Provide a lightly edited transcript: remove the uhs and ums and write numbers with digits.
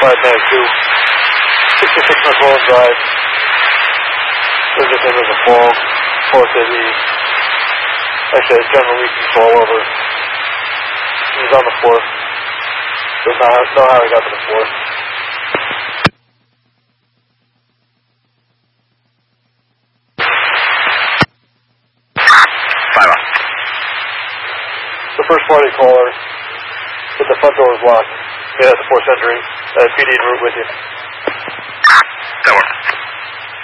592. 66 McClellan Drive. There's just into the fall. Fourth that actually has general weak control over. He's on the fourth. Does not know how he got to the fourth. The first party caller, with the front door was locked. They had the 4th Century, PD en route with you.